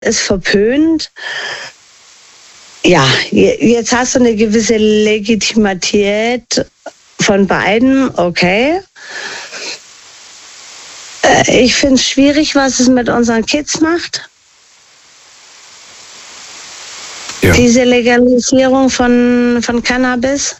ist verpönt. Ja, jetzt hast du eine gewisse Legitimität von beiden, okay. Ich finde es schwierig, was es mit unseren Kids macht. Ja. Diese Legalisierung von Cannabis.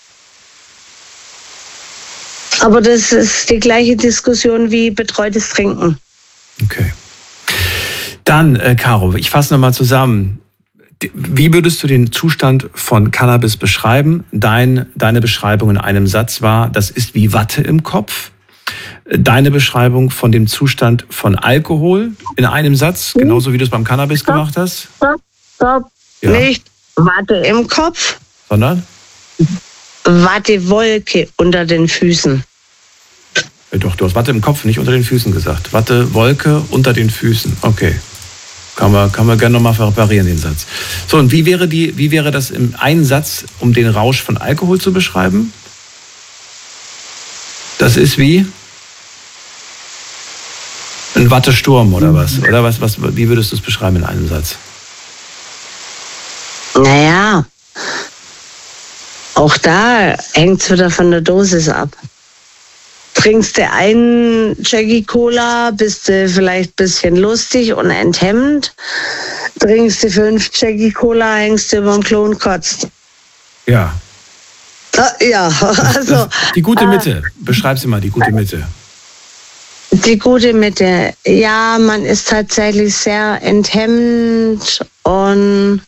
Aber das ist die gleiche Diskussion wie betreutes Trinken. Okay. Dann, Caro, ich fasse nochmal zusammen. Wie würdest du den Zustand von Cannabis beschreiben? Deine Beschreibung in einem Satz war, das ist wie Watte im Kopf. Deine Beschreibung von dem Zustand von Alkohol in einem Satz, genauso wie du es beim Cannabis gemacht hast? Stopp. Ja. Nicht Watte im Kopf. Sondern? Wattewolke unter den Füßen. Ja, doch, du hast Watte im Kopf, nicht unter den Füßen gesagt. Wattewolke unter den Füßen. Okay. Kann man gerne nochmal reparieren, den Satz. So, und wie wäre das im einen Satz, um den Rausch von Alkohol zu beschreiben? Das ist wie ein Wattesturm oder was? Oder wie würdest du es beschreiben in einem Satz? Naja, auch da hängt es wieder von der Dosis ab. Trinkst du einen Jackie Cola, bist du vielleicht ein bisschen lustig und enthemmend. Trinkst du 5 Jackie Cola, hängst du über dem Klo und kotzt. Ja. Ja, also. Die gute Mitte. Beschreib sie mal, die gute Mitte. Die gute Mitte. Ja, man ist tatsächlich sehr enthemmend und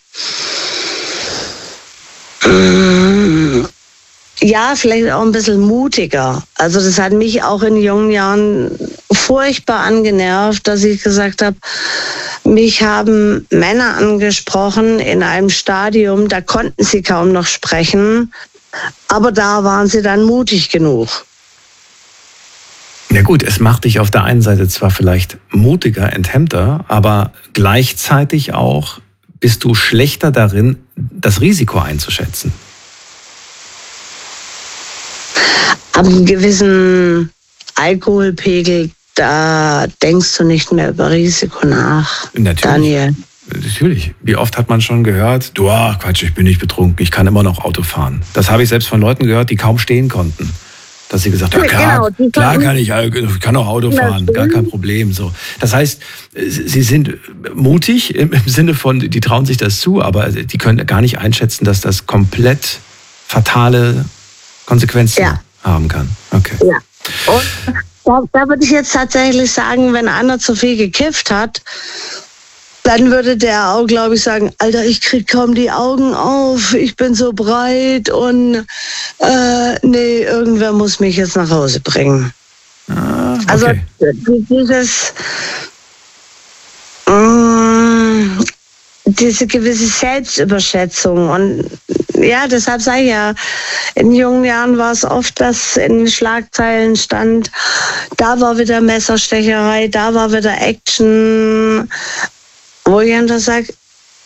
ja, vielleicht auch ein bisschen mutiger. Also das hat mich auch in jungen Jahren furchtbar angenervt, dass ich gesagt habe, mich haben Männer angesprochen in einem Stadium, da konnten sie kaum noch sprechen, aber da waren sie dann mutig genug. Ja gut, es macht dich auf der einen Seite zwar vielleicht mutiger, enthemmter, aber gleichzeitig auch bist du schlechter darin, das Risiko einzuschätzen. Ab einem gewissen Alkoholpegel, da denkst du nicht mehr über Risiko nach, Natürlich. Daniel. Natürlich. Wie oft hat man schon gehört, du, Quatsch, ich bin nicht betrunken, ich kann immer noch Auto fahren. Das habe ich selbst von Leuten gehört, die kaum stehen konnten. Dass sie gesagt haben, klar kann ich kann auch Auto fahren, gar kein Problem. So. Das heißt, sie sind mutig im Sinne von, die trauen sich das zu, aber die können gar nicht einschätzen, dass das komplett fatale Konsequenzen haben kann. Okay. Ja. Und da würde ich jetzt tatsächlich sagen, wenn einer zu viel gekifft hat, dann würde der auch, glaube ich, sagen, Alter, ich krieg kaum die Augen auf, ich bin so breit und nee, irgendwer muss mich jetzt nach Hause bringen. Okay. Also dieses diese gewisse Selbstüberschätzung und ja, deshalb sage ich ja, in jungen Jahren war es oft, dass in den Schlagzeilen stand, da war wieder Messerstecherei, da war wieder Action, wo ich einfach sage,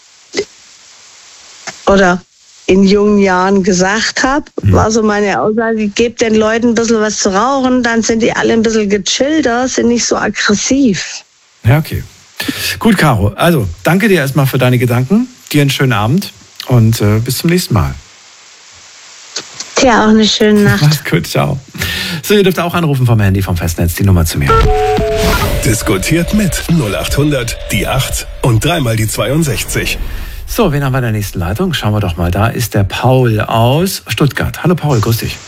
oder in jungen Jahren gesagt habe, war so meine Aussage, ich gebe den Leuten ein bisschen was zu rauchen, dann sind die alle ein bisschen gechillter, sind nicht so aggressiv. Ja, okay. Gut, Caro. Also, danke dir erstmal für deine Gedanken. Dir einen schönen Abend und bis zum nächsten Mal. Dir auch eine schöne Nacht. Mach's gut, ciao. So, ihr dürft auch anrufen vom Handy, vom Festnetz, die Nummer zu mir. Diskutiert mit 0800 die 8 und dreimal die 62. So, wen haben wir in der nächsten Leitung? Schauen wir doch mal. Da ist der Paul aus Stuttgart. Hallo Paul, grüß dich.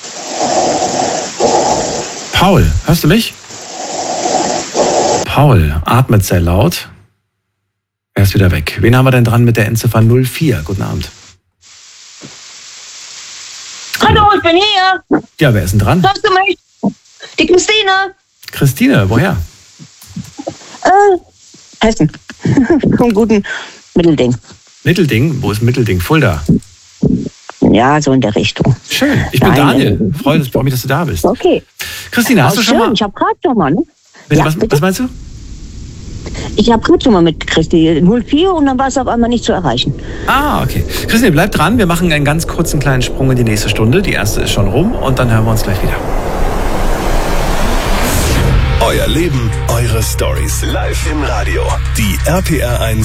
Paul, hörst du mich? Paul atmet sehr laut. Er ist wieder weg. Wen haben wir denn dran mit der Endziffer 04? Guten Abend. Hallo, ich bin hier. Ja, wer ist denn dran? Hörst du mich? Die Christine. Christine, woher? Hessen. Vom guten Mittelding. Mittelding? Wo ist Mittelding? Fulda? Ja, so in der Richtung. Schön. Ich bin Daniel. Freue mich, dass du da bist. Okay. Christine, hast du schon mal... Ich habe gerade schon mal, ne? Ja, was meinst du? Ich habe gerade schon mal mitgekriegt, die 04 und dann war es auf einmal nicht zu erreichen. Ah, okay. Christine, bleib dran. Wir machen einen ganz kurzen kleinen Sprung in die nächste Stunde. Die erste ist schon rum und dann hören wir uns gleich wieder. Euer Leben, eure Stories. Live im Radio. Die RPR 1